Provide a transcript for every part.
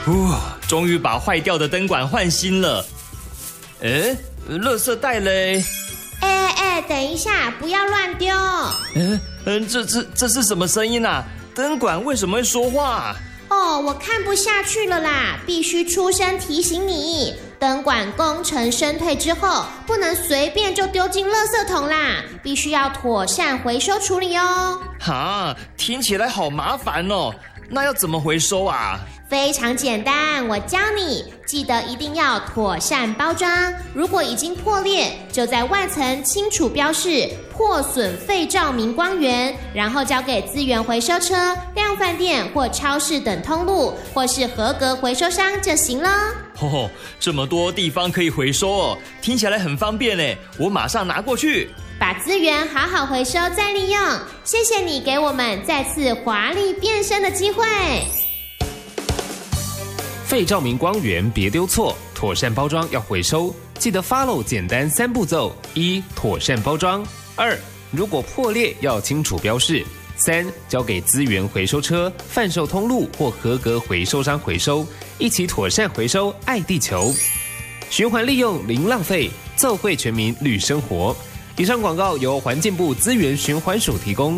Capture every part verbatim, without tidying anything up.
哦，终于把坏掉的灯管换新了。诶，垃圾袋嘞？ 哎哎，等一下，不要乱丢。 嗯嗯，这这这是什么声音啊？灯管为什么会说话？ 哦，我看不下去了啦，必须出声提醒你，灯管功成身退之后，不能随便就丢进垃圾桶啦，必须要妥善回收处理哦。 哈，听起来好麻烦哦，那要怎么回收啊？ 非常简单，我教你，记得一定要妥善包装。如果已经破裂，就在外层清楚标示破损废照明光源，然后交给资源回收车、量贩店或超市等通路，或是合格回收商就行了。 哦，这么多地方可以回收哦，听起来很方便呢，我马上拿过去。 把资源好好回收再利用，谢谢你给我们再次华丽变身的机会。 废照明光源别丢错，妥善包装要回收，记得 follow 简单三步骤：一、妥善包装；二、如果破裂要清楚标示；三、交给资源回收车、贩售通路或合格回收商回收，一起妥善回收，爱地球，循环利用零浪费，奏会全民绿生活。以上广告由环境部资源循环署提供。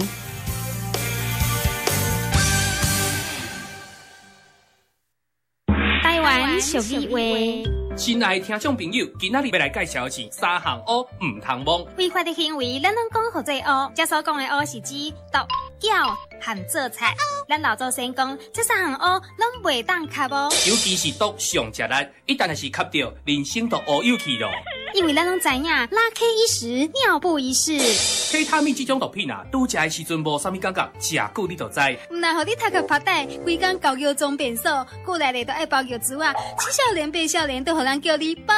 俗语话， 亲爱的听众朋友，今仔日要来介绍的是三项乌唔通摸。 违法的行为，咱拢讲好做乌。这所讲的乌是指毒、搅和做菜。咱老祖先讲，这三项乌拢袂当吸哦。 尤其是毒上食力，一旦是吸到，人生都乌有去咯。 因为咱拢知影，拉 K 一时，尿布一世。 K 他命这种毒品啊，拄食的时阵无啥物感觉，食久你就知。 唔奈互你读个拍带，规工交药装变数，过来咧都爱包药珠啊，青少年、白少年都互人叫你包。